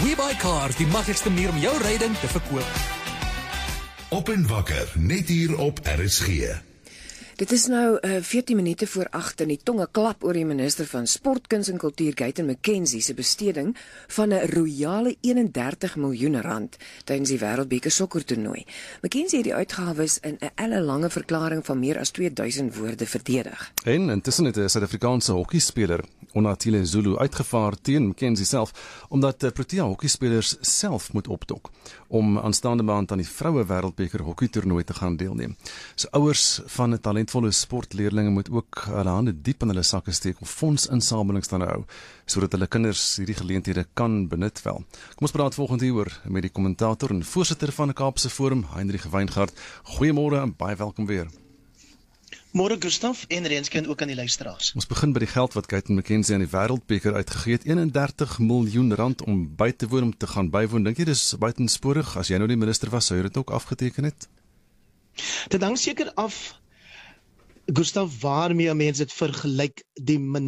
WeBuyCars, die maklikste manier om jou ryding te verkoop. Op en wakker, net hier op RSG. Dit is nou 14 minute voor 8 en die tonge klap oor die minister van Sport, Kuns en Kultuur, Gayton McKenzie, se besteding van 'n royale 31 miljoen rand tydens die Wêreldbeker sokkertoernooi. McKenzie het die uitgawes in 'n ellelange verklaring van meer as 2000 woorde verdedig. En intussen het 'n Suid-Afrikaanse hokkiespeler, Onathile Zulu, uitgevaar teen McKenzie self, omdat Protea hokkiespelers self moet opdok om aanstaande maand aan die vroue Wêreldbeker hokkietoernooi te gaan deelneem. So ouers van 'n talentvolle sportleerlinge moet ook hulle hande diep in hulle sakke steek om fondsinsamelings te hou, sodat hulle kinders hierdie geleenthede kan benut wel. Kom ons praat volgende uur met die kommentator en voorsitter van die Kaapse Forum, Heinrich Weingart. Goeiemôre en baie welkom weer. Môre Gustaf en Renskind ook aan die luisteraars. Ons begin by die geld wat Gayton McKenzie aan die Wêreldbeker uitgegee het, 31 miljoen rand om by te woon, om te gaan bywoon. Dink jy dis buitensporig? As jy nou die minister was, sou jy dit ook afgeteken het? Dit hang seker af, Gustaf, waarmee mense dit vergelyk. Die